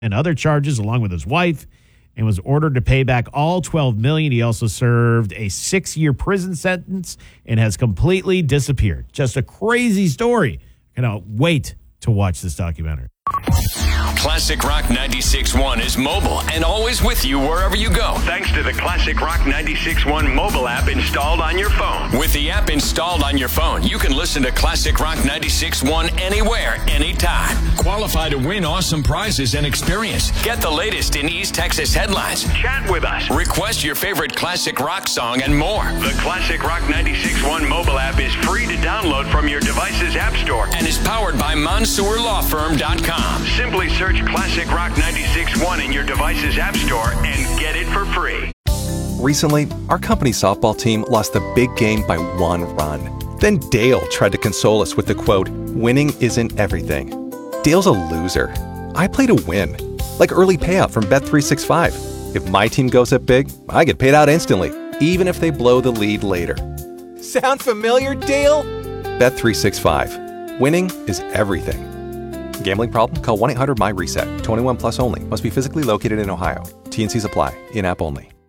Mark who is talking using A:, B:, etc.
A: and other charges along with his wife and was ordered to pay back all $12 million. He also served a 6-year prison sentence and has completely disappeared. Just a crazy story. Cannot wait to watch this documentary.
B: Classic Rock 96.1 is mobile and always with you wherever you go.
C: Thanks to the Classic Rock 96.1 mobile app installed on your phone.
B: With the app installed on your phone, you can listen to Classic Rock 96.1 anywhere, anytime. Qualify to win awesome prizes and experience. Get the latest in East Texas headlines.
C: Chat with us.
B: Request your favorite classic rock song and more.
C: The Classic Rock 96.1 mobile app is free to download from your device's app store
B: and is powered by MonsourLawFirm.com.
C: Simply search Classic Rock 96.1 in your device's app store and get it for free.
D: Recently, our company softball team lost the big game by 1 run. Then Dale tried to console us with the quote, "Winning isn't everything." Dale's a loser. I play to win. Like early payout from Bet365. If my team goes up big, I get paid out instantly, even if they blow the lead later. Sound familiar, Dale? Bet365. Winning is everything. Gambling problem? Call 1-800-MY-RESET. 21 plus only. Must be physically located in Ohio. T&Cs apply. In-app only.